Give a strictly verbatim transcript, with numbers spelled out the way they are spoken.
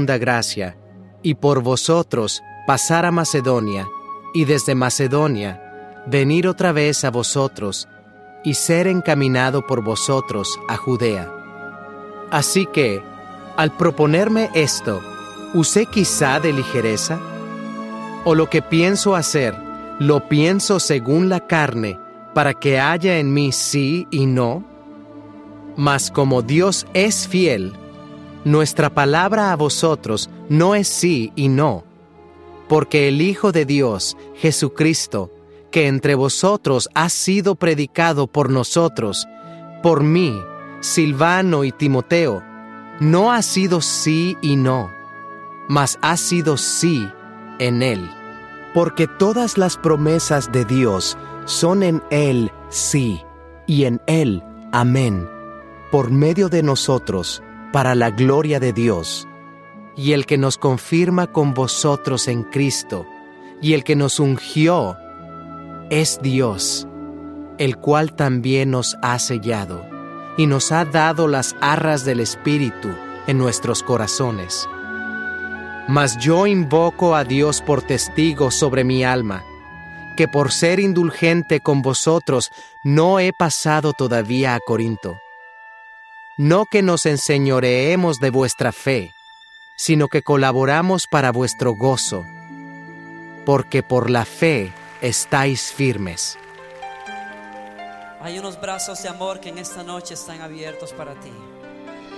segunda gracia, y por vosotros pasar a Macedonia, y desde Macedonia venir otra vez a vosotros, y ser encaminado por vosotros a Judea. Así que, al proponerme esto, ¿usé quizá de ligereza? ¿O lo que pienso hacer, lo pienso según la carne, para que haya en mí sí y no? Mas como Dios es fiel, nuestra palabra a vosotros no es sí y no, porque el Hijo de Dios, Jesucristo, que entre vosotros ha sido predicado por nosotros, por mí, Silvano y Timoteo, no ha sido sí y no, mas ha sido sí en Él. Porque todas las promesas de Dios son en Él sí, y en Él amén, por medio de nosotros, para la gloria de Dios. Y el que nos confirma con vosotros en Cristo, y el que nos ungió, es Dios, el cual también nos ha sellado, y nos ha dado las arras del Espíritu en nuestros corazones. Mas yo invoco a Dios por testigo sobre mi alma, que por ser indulgente con vosotros no he pasado todavía a Corinto. No que nos enseñoreemos de vuestra fe, sino que colaboramos para vuestro gozo, porque por la fe estáis firmes. Hay unos brazos de amor que en esta noche están abiertos para ti.